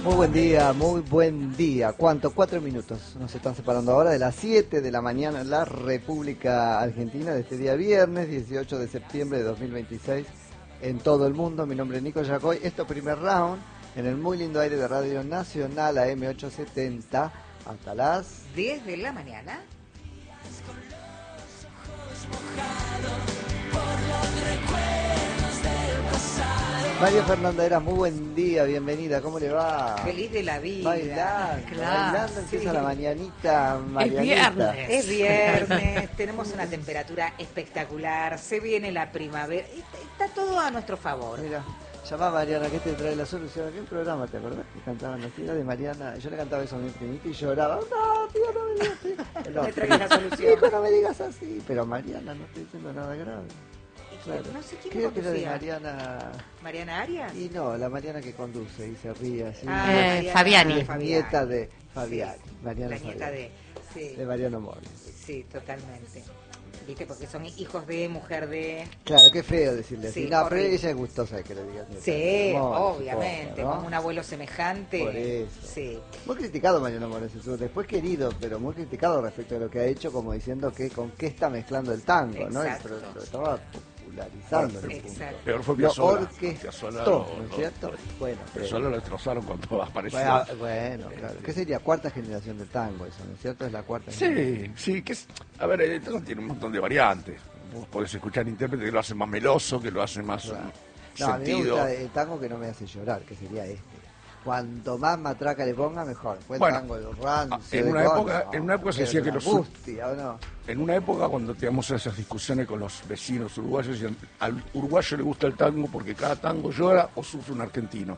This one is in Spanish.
Muy buen día. ¿Cuánto? 4 minutos nos están separando ahora de las 7 de la mañana en la República Argentina de este día viernes 18 de septiembre de 2026 en todo el mundo. Mi nombre es Nico Yacoy. Esto primer round en el muy lindo aire de Radio Nacional AM 870 hasta las 10 de la mañana. María Fernanda Eras, muy buen día, bienvenida, ¿cómo le va? Feliz de la vida. Bailando, claro, bailando, empieza sí. la mañanita marianita. Es viernes, tenemos una temperatura espectacular, se viene la primavera, está todo a nuestro favor. Mira, llamá a Mariana, que te trae la solución. ¿Qué programa te acordás que cantaban las hijas de Mariana? Yo le cantaba eso a mi primita y lloraba. No, tío, no me digas así. No, me traes la solución. Hijo, no me digas así. Pero Mariana, no estoy diciendo nada grave. Claro. No sé quién Creo que era de conducía. Mariana. ¿Mariana Arias? Y no, la Mariana que conduce y se ríe así. Fabiani. Es nieta de Fabiani. Sí, Mariana la nieta Fabiani. sí, De Mariano Mori. sí, totalmente. ¿Viste? Porque son hijos de, mujer de... Claro, qué feo decirle así. Sí, No, pero horrible. ella es gustosa de que le digas. Sí, Mori, obviamente, supongo, ¿no? con un abuelo semejante. Por eso. Sí. Muy criticado Mariano Mores, después querido, pero muy criticado respecto a lo que ha hecho, como diciendo que con qué está mezclando el tango, ¿no? Exacto. Pero lo estaba popularizando el punto. Exacto. Peor fue Lo Piazzolla. orquestó, Piazzolla ¿no es cierto? Bueno, Piazzolla lo destrozaron cuando apareció. bueno, claro. ¿Qué sería? Cuarta generación del tango, eso, ¿no es cierto? Es la cuarta generación. Sí, que es... A ver, el tango tiene un montón de variantes. Vos podés escuchar intérpretes que lo hacen más meloso, que lo hacen más Claro. No, a mí me sentido. gusta el tango que no me hace llorar, que sería este. Cuanto más matraca le ponga, mejor. Fue el Bueno, tango de rancio, en de una todo, época- en una época se decía que una los- angustia, ¿o no? En una época cuando teníamos esas discusiones con los vecinos uruguayos, decían, al uruguayo le gusta el tango porque cada tango llora o sufre un argentino.